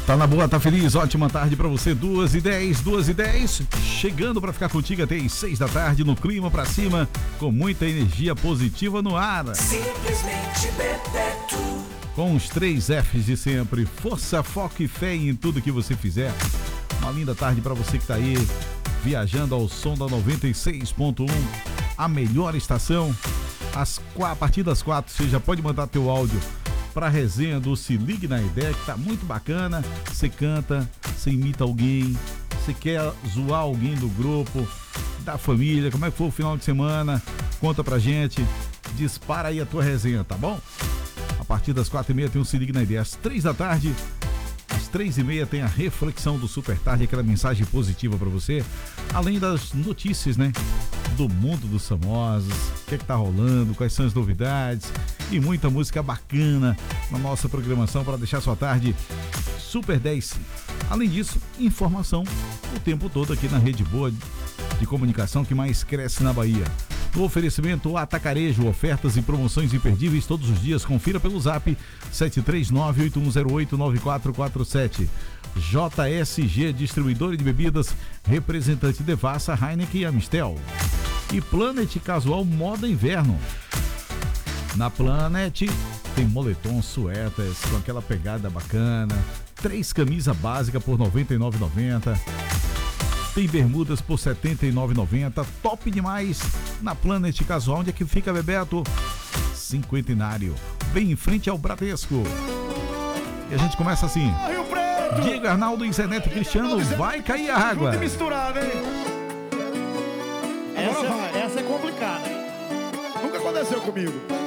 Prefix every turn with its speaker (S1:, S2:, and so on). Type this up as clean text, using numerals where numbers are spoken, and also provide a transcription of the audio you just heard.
S1: Tá na boa, tá feliz, ótima tarde pra você, 2h10, chegando pra ficar contigo até as 6 da tarde, no clima pra cima, com muita energia positiva no ar.
S2: Simplesmente Bebeto.
S1: Com os 3 Fs de sempre, força, foco e fé em tudo que você fizer. Uma linda tarde pra você que tá aí, viajando ao som da 96.1, a melhor estação. A partir das 4, você já pode mandar teu áudio pra resenha do Se Ligue na Ideia, que tá muito bacana. Você canta, você imita alguém, você quer zoar alguém do grupo, da família, como é que foi o final de semana, conta pra gente, dispara aí a tua resenha, tá bom? A partir das 4h30 tem o Se Ligue na Ideia, às 3 da tarde, às 3h30 tem a reflexão do Super Tarde, aquela mensagem positiva pra você, além das notícias, né? Do mundo dos famosos, o que é que tá rolando, quais são as novidades e muita música bacana na nossa programação para deixar sua tarde super 10. Além disso, informação o tempo todo aqui na rede boa de comunicação que mais cresce na Bahia. O oferecimento Atacarejo, ofertas e promoções imperdíveis todos os dias. Confira pelo zap 739-8108-9447. JSG, distribuidor de bebidas, representante Devassa, Heineken e Amistel. E Planet Casual Moda Inverno. Na Planet tem moletom, suéteres com aquela pegada bacana, 3 camisas básicas por R$ 99,90. Tem bermudas por R$ 79,90. Top demais na Planet Casual. Onde é que fica, Bebeto? Cinquentenário, bem em frente ao Bradesco. E a gente começa assim: Diego Arnaldo e Zé Neto Cristiano, vai cair a água.
S3: Tudo misturado, hein? Essa é complicada. Nunca aconteceu comigo.